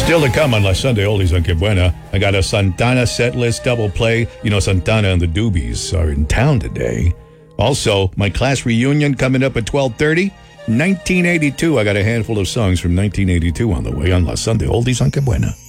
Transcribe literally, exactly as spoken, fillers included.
Still to come on La Sunday Oldies on Que Buena. I got a Santana set list double play. You know, Santana and the Doobies are in town today. Also, my class reunion coming up at twelve thirty. nineteen eighty-two. I got a handful of songs from nineteen eighty-two on the way on La Sunday Oldies on Que Buena.